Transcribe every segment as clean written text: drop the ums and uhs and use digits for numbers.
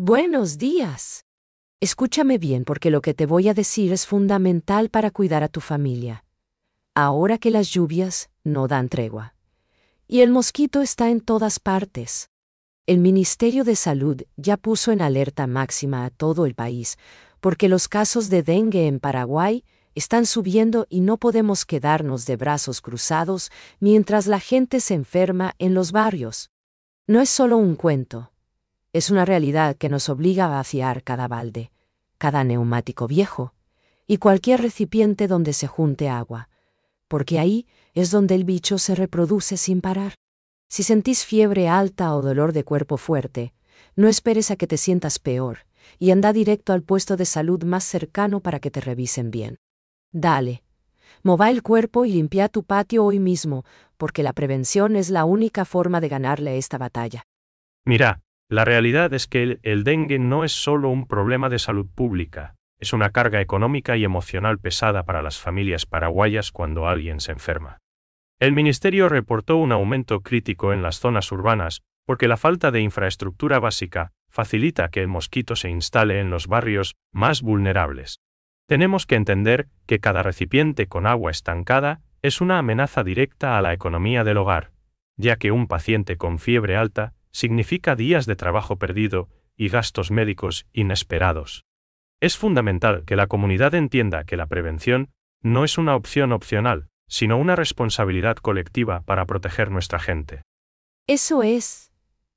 Buenos días. Escúchame bien porque lo que te voy a decir es fundamental para cuidar a tu familia. Ahora que las lluvias no dan tregua. Y el mosquito está en todas partes. El Ministerio de Salud ya puso en alerta máxima a todo el país, porque los casos de dengue en Paraguay están subiendo y no podemos quedarnos de brazos cruzados mientras la gente se enferma en los barrios. No es solo un cuento. Es una realidad que nos obliga a vaciar cada balde, cada neumático viejo y cualquier recipiente donde se junte agua, porque ahí es donde el bicho se reproduce sin parar. Si sentís fiebre alta o dolor de cuerpo fuerte, no esperes a que te sientas peor y anda directo al puesto de salud más cercano para que te revisen bien. Dale, mova el cuerpo y limpia tu patio hoy mismo, porque la prevención es la única forma de ganarle esta batalla. Mira, la realidad es que el dengue no es solo un problema de salud pública, es una carga económica y emocional pesada para las familias paraguayas cuando alguien se enferma. El ministerio reportó un aumento crítico en las zonas urbanas porque la falta de infraestructura básica facilita que el mosquito se instale en los barrios más vulnerables. Tenemos que entender que cada recipiente con agua estancada es una amenaza directa a la economía del hogar, ya que un paciente con fiebre alta significa días de trabajo perdido y gastos médicos inesperados. Es fundamental que la comunidad entienda que la prevención no es una opción opcional, sino una responsabilidad colectiva para proteger nuestra gente. Eso es.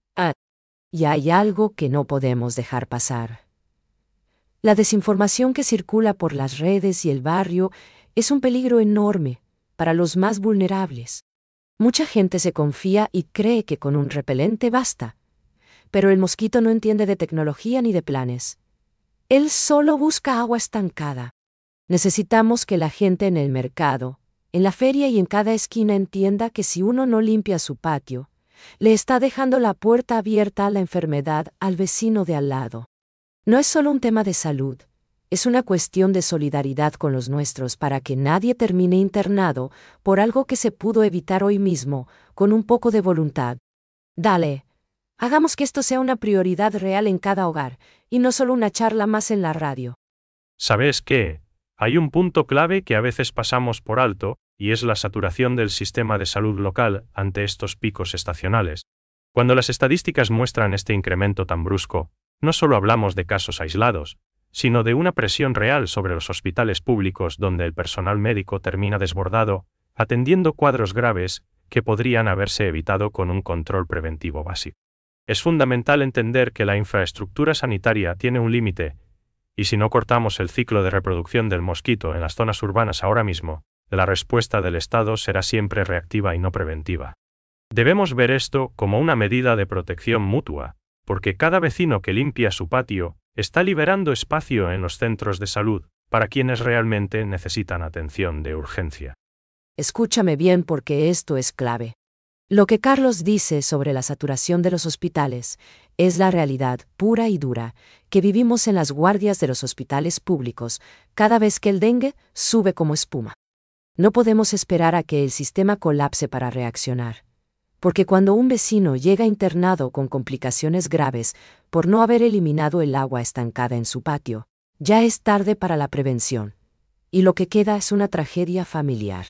Y hay algo que no podemos dejar pasar. La desinformación que circula por las redes y el barrio es un peligro enorme para los más vulnerables. Mucha gente se confía y cree que con un repelente basta, pero el mosquito no entiende de tecnología ni de planes. Él solo busca agua estancada. Necesitamos que la gente en el mercado, en la feria y en cada esquina entienda que si uno no limpia su patio, le está dejando la puerta abierta a la enfermedad al vecino de al lado. No es solo un tema de salud, es una cuestión de solidaridad con los nuestros para que nadie termine internado por algo que se pudo evitar hoy mismo, con un poco de voluntad. Dale, hagamos que esto sea una prioridad real en cada hogar, y no solo una charla más en la radio. ¿Sabes qué? Hay un punto clave que a veces pasamos por alto, y es la saturación del sistema de salud local ante estos picos estacionales. Cuando las estadísticas muestran este incremento tan brusco, no solo hablamos de casos aislados, sino de una presión real sobre los hospitales públicos donde el personal médico termina desbordado, atendiendo cuadros graves que podrían haberse evitado con un control preventivo básico. Es fundamental entender que la infraestructura sanitaria tiene un límite, y si no cortamos el ciclo de reproducción del mosquito en las zonas urbanas ahora mismo, la respuesta del Estado será siempre reactiva y no preventiva. Debemos ver esto como una medida de protección mutua, porque cada vecino que limpia su patio está liberando espacio en los centros de salud para quienes realmente necesitan atención de urgencia. Escúchame bien porque esto es clave. Lo que Carlos dice sobre la saturación de los hospitales es la realidad pura y dura que vivimos en las guardias de los hospitales públicos cada vez que el dengue sube como espuma. No podemos esperar a que el sistema colapse para reaccionar, porque cuando un vecino llega internado con complicaciones graves por no haber eliminado el agua estancada en su patio, ya es tarde para la prevención, y lo que queda es una tragedia familiar.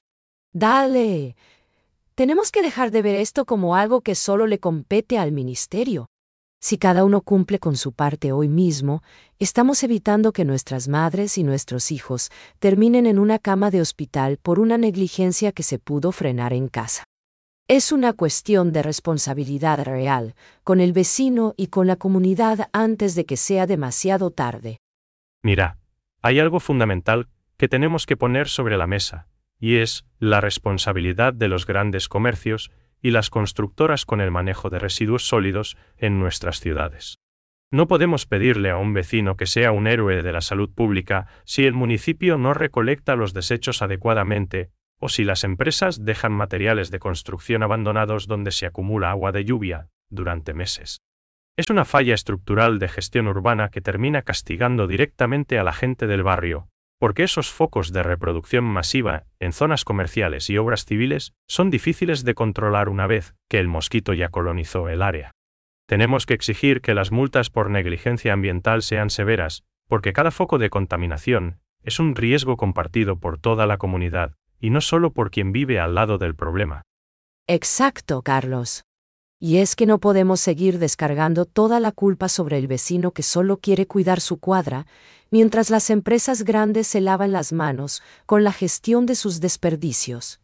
Dale. Tenemos que dejar de ver esto como algo que solo le compete al ministerio. Si cada uno cumple con su parte hoy mismo, estamos evitando que nuestras madres y nuestros hijos terminen en una cama de hospital por una negligencia que se pudo frenar en casa. Es una cuestión de responsabilidad real, con el vecino y con la comunidad antes de que sea demasiado tarde. Mira, hay algo fundamental que tenemos que poner sobre la mesa, y es la responsabilidad de los grandes comercios y las constructoras con el manejo de residuos sólidos en nuestras ciudades. No podemos pedirle a un vecino que sea un héroe de la salud pública si el municipio no recolecta los desechos adecuadamente o si las empresas dejan materiales de construcción abandonados donde se acumula agua de lluvia durante meses. Es una falla estructural de gestión urbana que termina castigando directamente a la gente del barrio, porque esos focos de reproducción masiva en zonas comerciales y obras civiles son difíciles de controlar una vez que el mosquito ya colonizó el área. Tenemos que exigir que las multas por negligencia ambiental sean severas, porque cada foco de contaminación es un riesgo compartido por toda la comunidad, y no solo por quien vive al lado del problema. Exacto, Carlos. Y es que no podemos seguir descargando toda la culpa sobre el vecino que solo quiere cuidar su cuadra, mientras las empresas grandes se lavan las manos con la gestión de sus desperdicios.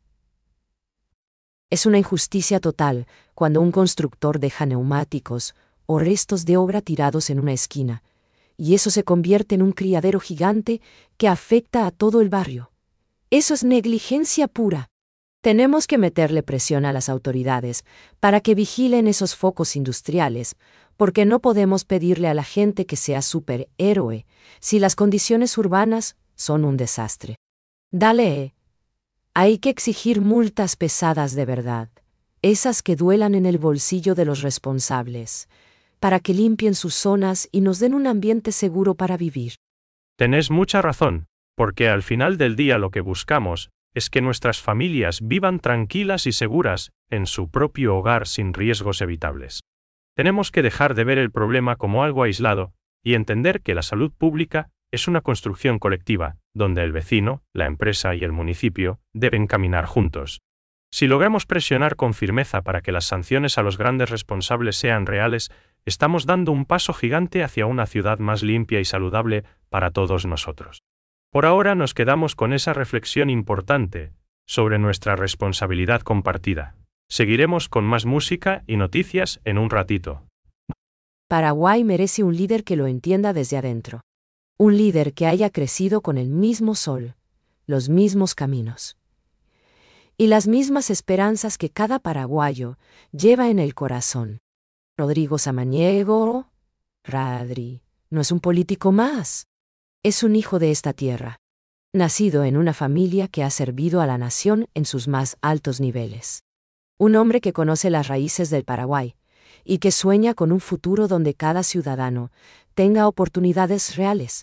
Es una injusticia total cuando un constructor deja neumáticos o restos de obra tirados en una esquina, y eso se convierte en un criadero gigante que afecta a todo el barrio. Eso es negligencia pura. Tenemos que meterle presión a las autoridades para que vigilen esos focos industriales, porque no podemos pedirle a la gente que sea superhéroe si las condiciones urbanas son un desastre. Dale. Hay que exigir multas pesadas de verdad, esas que duelan en el bolsillo de los responsables, para que limpien sus zonas y nos den un ambiente seguro para vivir. Tenés mucha razón, porque al final del día lo que buscamos es que nuestras familias vivan tranquilas y seguras en su propio hogar sin riesgos evitables. Tenemos que dejar de ver el problema como algo aislado y entender que la salud pública es una construcción colectiva, donde el vecino, la empresa y el municipio deben caminar juntos. Si logramos presionar con firmeza para que las sanciones a los grandes responsables sean reales, estamos dando un paso gigante hacia una ciudad más limpia y saludable para todos nosotros. Por ahora nos quedamos con esa reflexión importante sobre nuestra responsabilidad compartida. Seguiremos con más música y noticias en un ratito. Paraguay merece un líder que lo entienda desde adentro. Un líder que haya crecido con el mismo sol, los mismos caminos y las mismas esperanzas que cada paraguayo lleva en el corazón. Rodrigo Samaniego, Radri, no es un político más. Es un hijo de esta tierra, nacido en una familia que ha servido a la nación en sus más altos niveles. Un hombre que conoce las raíces del Paraguay y que sueña con un futuro donde cada ciudadano tenga oportunidades reales.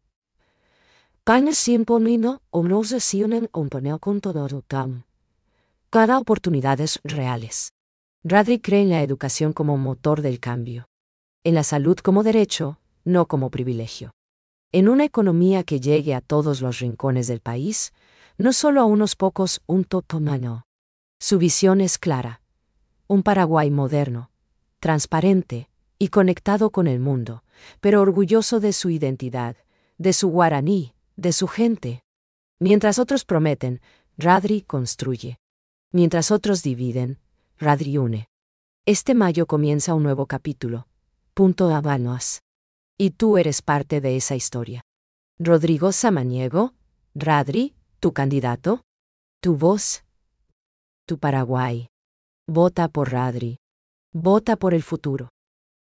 Cada oportunidades reales. Radri cree en la educación como motor del cambio, en la salud como derecho, no como privilegio. En una economía que llegue a todos los rincones del país, no solo a unos pocos, un totomano. Su visión es clara. Un Paraguay moderno, transparente y conectado con el mundo, pero orgulloso de su identidad, de su guaraní, de su gente. Mientras otros prometen, Radri construye. Mientras otros dividen, Radri une. Este mayo comienza un nuevo capítulo. Punto Habanos. Y tú eres parte de esa historia. Rodrigo Samaniego, Radri, tu candidato, tu voz, tu Paraguay. Vota por Radri. Vota por el futuro.